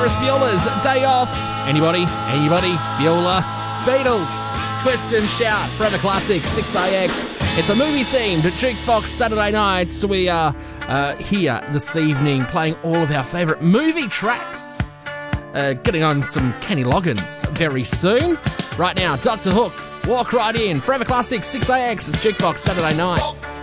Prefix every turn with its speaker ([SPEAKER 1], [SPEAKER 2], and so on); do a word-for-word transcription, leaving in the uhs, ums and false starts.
[SPEAKER 1] Ferris Bueller's Day Off. Anybody? Anybody? Bueller? Beatles. Twist and Shout. Forever Classic. six A X. It's a movie-themed Jukebox Saturday night, so we are uh, here this evening playing all of our favourite movie tracks. Uh, getting on some Kenny Loggins very soon. Right now, Doctor Hook, Walk Right In. Forever Classic. six A X. It's Jukebox Saturday night.